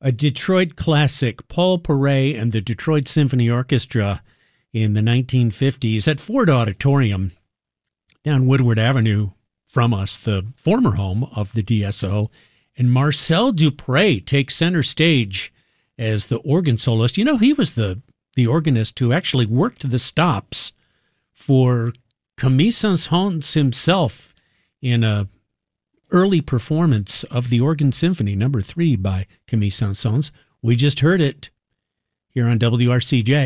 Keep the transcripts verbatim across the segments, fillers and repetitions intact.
A Detroit classic, Paul Paray and the Detroit Symphony Orchestra in the nineteen fifties at Ford Auditorium down Woodward Avenue from us, the former home of the D S O. And Marcel Dupré takes center stage as the organ soloist. You know, he was the, the organist who actually worked the stops for Camille Saint-Saëns himself in a early performance of the Organ Symphony, number three by Camille Saint-Saëns. We just heard it here on W R C J.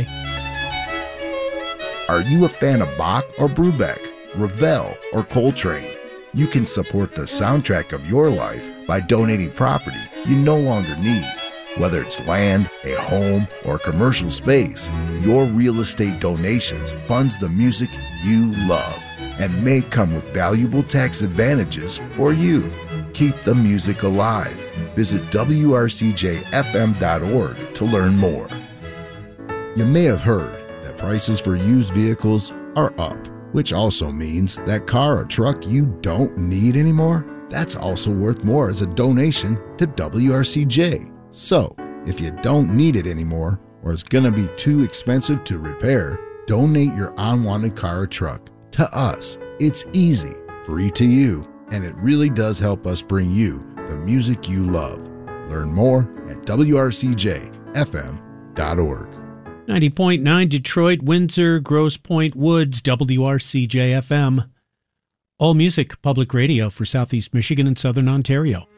Are you a fan of Bach or Brubeck, Ravel or Coltrane? You can support the soundtrack of your life by donating property you no longer need. Whether it's land, a home, or commercial space, your real estate donations funds the music you love and may come with valuable tax advantages for you. Keep the music alive. Visit W R C J F M dot org to learn more. You may have heard that prices for used vehicles are up, which also means that car or truck you don't need anymore, that's also worth more as a donation to W R C J. So, if you don't need it anymore or it's going to be too expensive to repair, donate your unwanted car or truck to us. It's easy, free to you, and it really does help us bring you the music you love. Learn more at W R C J F M dot org. ninety point nine Detroit, Windsor, Grosse Pointe Woods, W R C J F M. All Music Public Radio for Southeast Michigan and Southern Ontario.